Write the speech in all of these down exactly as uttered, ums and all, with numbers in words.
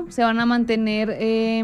se van a mantener eh,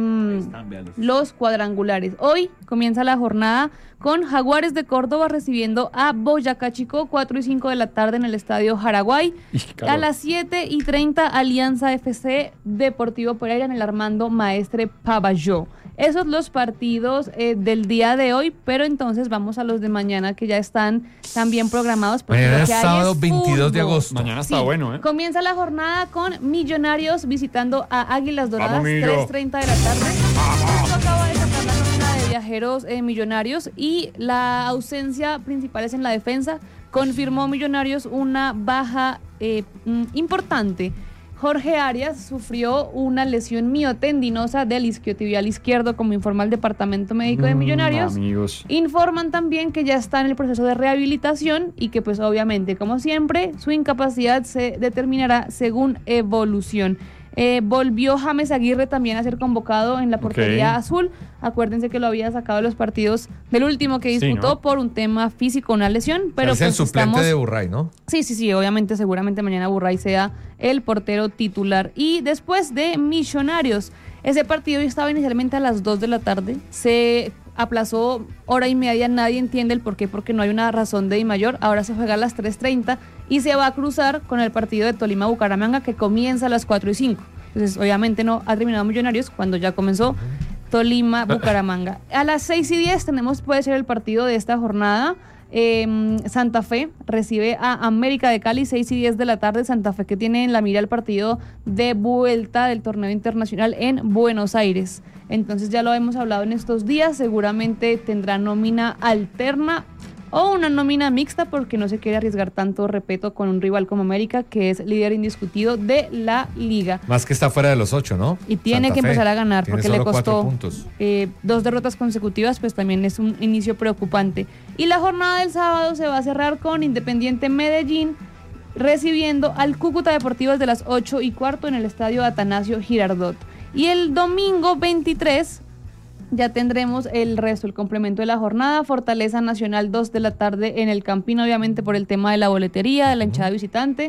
los cuadrangulares. Hoy comienza la jornada con Jaguares de Córdoba recibiendo a Boyacá Chico, cuatro y cinco de la tarde en el Estadio Jaraguay. A las siete y treinta, Alianza F C Deportivo Pereira en el Armando Maestre Pavalló. Esos los partidos eh, del día de hoy, pero entonces vamos a los de mañana que ya están también programados. Mañana es sábado veintidós de agosto. Mañana está sí, bueno, ¿eh? Comienza la jornada con Millonarios visitando a Águilas Doradas, tres y treinta de la tarde. Esto acaba de sacar la nómina de viajeros eh, Millonarios y la ausencia principal es en la defensa. Confirmó Millonarios una baja eh, importante. Jorge Arias sufrió una lesión miotendinosa del isquiotibial izquierdo, como informa el Departamento Médico de Millonarios. Mm, amigos. Informan también que ya está en el proceso de rehabilitación y que pues obviamente, como siempre, su incapacidad se determinará según evolución. Eh, volvió James Aguirre también a ser convocado en la portería okay. azul. Acuérdense que lo había sacado de los partidos del último que disputó, sí, ¿no? por un tema físico, una lesión. Pero es pues el suplente estamos... de Burray, ¿no? Sí, sí, sí, obviamente, seguramente mañana Burray sea el portero titular. Y después de Millonarios, ese partido estaba inicialmente a las dos de la tarde, se aplazó hora y media, nadie entiende el por qué, porque no hay una razón de I mayor. Ahora se juega a las tres treinta y se va a cruzar con el partido de Tolima-Bucaramanga que comienza a las cuatro y cinco. Entonces, obviamente no ha terminado Millonarios cuando ya comenzó Tolima-Bucaramanga. A las seis y diez tenemos, puede ser el partido de esta jornada. Eh, Santa Fe recibe a América de Cali, seis y diez de la tarde. Santa Fe que tiene en la mira el partido de vuelta del torneo internacional en Buenos Aires. Entonces ya lo hemos hablado en estos días, seguramente tendrá nómina alterna o una nómina mixta porque no se quiere arriesgar tanto, repito, con un rival como América, que es líder indiscutido de la liga. Más que está fuera de los ocho, ¿no? Y tiene Santa que Fe empezar a ganar porque le costó eh, dos derrotas consecutivas, pues también es un inicio preocupante. Y la jornada del sábado se va a cerrar con Independiente Medellín recibiendo al Cúcuta Deportivo desde las ocho y cuarto en el estadio Atanasio Girardot. Y el domingo veintitrés ya tendremos el resto, el complemento de la jornada. Fortaleza Nacional, dos de la tarde en el Campín, obviamente por el tema de la boletería, de la hinchada visitante.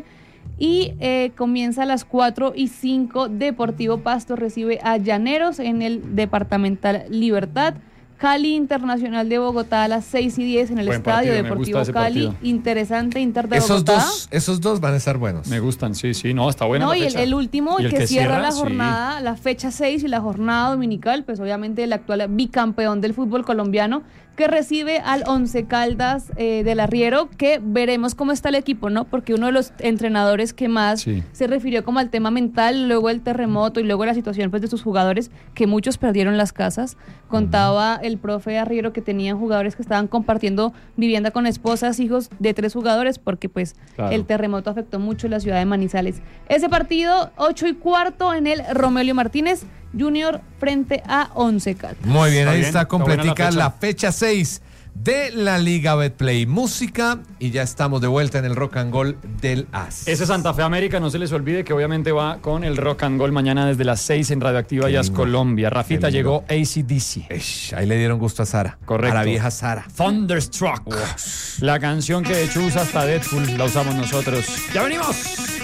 Y eh, comienza a las cuatro y cinco, Deportivo Pasto recibe a Llaneros en el Departamental Libertad. Cali Internacional de Bogotá a las seis y diez en el Buen Estadio partido, Deportivo Cali. partido. Interesante, Inter de esos Bogotá. Dos, esos dos van a estar buenos. Me gustan, sí, sí. No, está buena no, la y fecha. el, el último, ¿Y el el que, que cierra, cierra la sí. jornada, la fecha seis y la jornada dominical, pues obviamente el actual bicampeón del fútbol colombiano, que recibe al Once Caldas eh, del Arriero, que veremos cómo está el equipo, ¿no? Porque uno de los entrenadores que más sí. se refirió como al tema mental, luego el terremoto y luego la situación pues de sus jugadores, que muchos perdieron las casas. Contaba el profe Arriero que tenían jugadores que estaban compartiendo vivienda con esposas, hijos de tres jugadores, porque pues claro. el terremoto afectó mucho la ciudad de Manizales. Ese partido, ocho y cuarto en el Romelio Martínez Junior frente a Once Caldas. Muy bien, está ahí bien, está completica está la fecha seis de la Liga Betplay Música y ya estamos de vuelta en el Rock and Roll del A S. Ese Santa Fe América, no se les olvide que obviamente va con el Rock and Roll mañana desde las seis en Radioactiva Jazz Colombia. Rafita, llegó A C D C. Esh, ahí le dieron gusto a Sara. Correcto. A la vieja Sara. Thunderstruck. Uf. La canción que de hecho usa hasta Deadpool, la usamos nosotros. ¡Ya venimos!